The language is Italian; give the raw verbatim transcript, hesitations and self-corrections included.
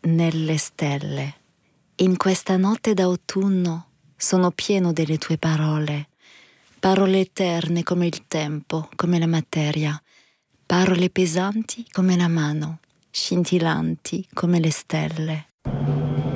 nelle stelle. In questa notte d'autunno sono pieno delle tue parole, parole eterne come il tempo, come la materia, parole pesanti come la mano, scintillanti come le stelle.